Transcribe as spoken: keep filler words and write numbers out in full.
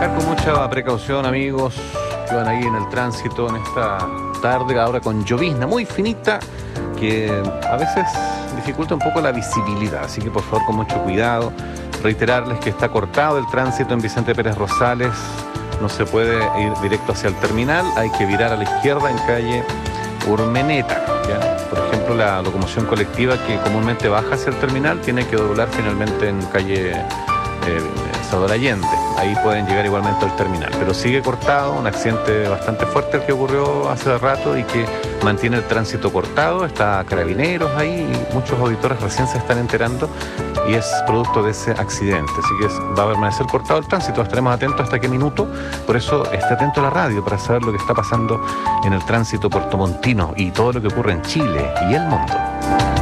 Manejar con mucha precaución, amigos, que van ahí en el tránsito en esta tarde, ahora con llovizna muy finita, que a veces dificulta un poco la visibilidad, así que por favor con mucho cuidado. Reiterarles que está cortado el tránsito en Vicente Pérez Rosales, no se puede ir directo hacia el terminal, hay que virar a la izquierda en calle Urmeneta, ¿ya? Por ejemplo, la locomoción colectiva que comúnmente baja hacia el terminal tiene que doblar finalmente en calle eh, Salvador Allende. Ahí pueden llegar igualmente al terminal, pero sigue cortado, un accidente bastante fuerte el que ocurrió hace rato y que mantiene el tránsito cortado. Está Carabineros ahí y muchos auditores recién se están enterando y es producto de ese accidente, así que es, va a permanecer cortado el tránsito. Estaremos atentos hasta qué minuto, por eso esté atento a la radio para saber lo que está pasando en el tránsito puertomontino y todo lo que ocurre en Chile y el mundo.